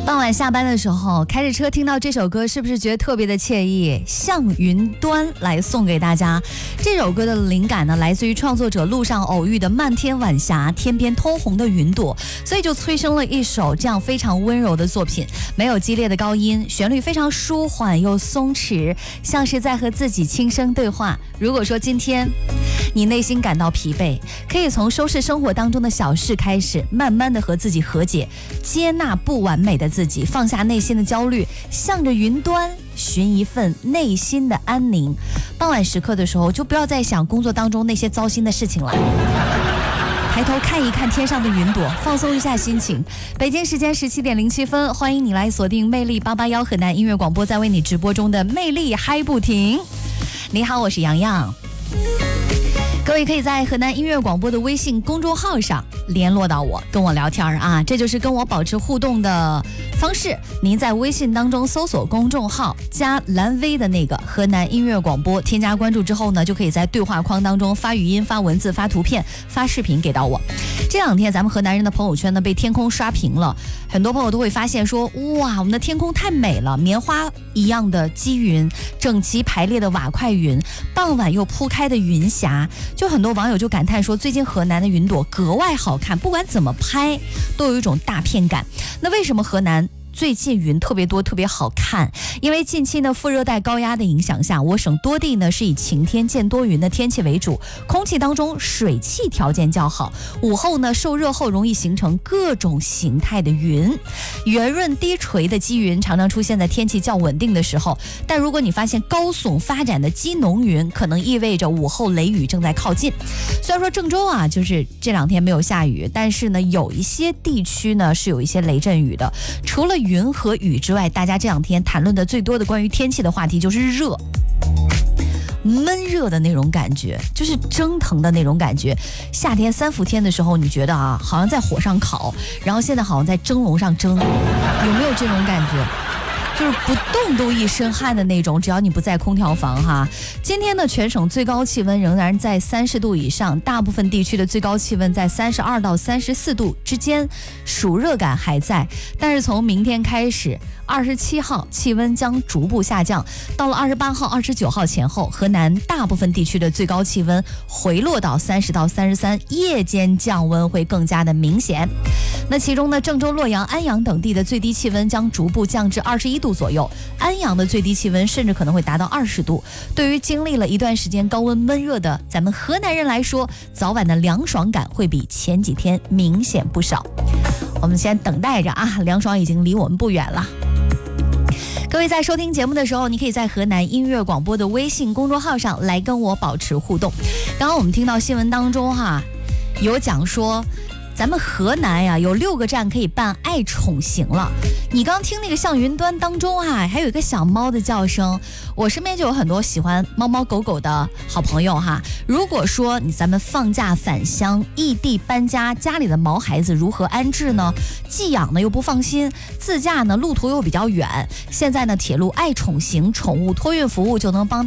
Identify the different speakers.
Speaker 1: 傍晚下班的时候开着车听到这首歌，是不是觉得特别的惬意？向云端来送给大家。这首歌的灵感呢，来自于创作者路上偶遇的漫天晚霞，天边通红的云朵，所以就催生了一首这样非常温柔的作品，没有激烈的高音，旋律非常舒缓又松弛，像是在和自己轻声对话。如果说今天你内心感到疲惫，可以从收拾生活当中的小事开始，慢慢的和自己和解，接纳不完美的自己，放下内心的焦虑，向着云端寻一份内心的安宁。傍晚时刻的时候，就不要再想工作当中那些糟心的事情了，抬头看一看天上的云朵，放松一下心情。北京时间17点07分，欢迎你来锁定魅力881河南音乐广播，在为你直播中的魅力嗨不停。你好，我是洋洋。各位可以在河南音乐广播的微信公众号上联络到我，跟我聊天啊，这就是跟我保持互动的方式。您在微信当中搜索公众号加蓝 V 的那个河南音乐广播，添加关注之后呢，就可以在对话框当中发语音、发文字、发图片、发视频给到我。这两天咱们河南人的朋友圈呢被天空刷屏了，很多朋友都会发现说，哇，我们的天空太美了，棉花一样的积云，整齐排列的瓦块云，傍晚又铺开的云霞，就很多网友就感叹说，最近河南的云朵格外好看，不管怎么拍都有一种大片感。那为什么河南最近云特别多，特别好看？因为近期呢副热带高压的影响下，我省多地呢是以晴天见多云的天气为主，空气当中水汽条件较好，午后呢受热后容易形成各种形态的云，圆润低垂的积云常常出现在天气较稳定的时候，但如果你发现高耸发展的积浓云，可能意味着午后雷雨正在靠近。虽然说郑州啊就是这两天没有下雨，但是呢有一些地区呢是有一些雷阵雨的。除了云和雨之外，大家这两天谈论的最多的关于天气的话题就是热，闷热的那种感觉，就是蒸腾的那种感觉。夏天3伏天的时候，你觉得啊，好像在火上烤，然后现在好像在蒸笼上蒸，有没有这种感觉？就是不动都一身汗的那种，只要你不在空调房哈。今天的全省最高气温仍然在30度以上，大部分地区的最高气温在32到34度之间，暑热感还在。但是从明天开始，27号气温将逐步下降，到了28号、29号前后，河南大部分地区的最高气温回落到30到33，夜间降温会更加的明显。那其中呢，郑州、洛阳、安阳等地的最低气温将逐步降至21度左右，安阳的最低气温甚至可能会达到20度。对于经历了一段时间高温闷热的咱们河南人来说，早晚的凉爽感会比前几天明显不少。我们先等待着啊，凉爽已经离我们不远了。各位在收听节目的时候，你可以在河南音乐广播的微信公众号上来跟我保持互动。刚刚我们听到新闻当中有讲说咱们河南呀有6个站可以办爱宠行了。你刚听那个向云端当中还有一个小猫的叫声，我身边就有很多喜欢猫猫狗狗的好朋友如果说咱们放假返乡，异地搬家，家里的毛孩子如何安置呢？寄养呢又不放心，自驾呢路途又比较远，现在呢铁路爱宠行宠物托运服务就能帮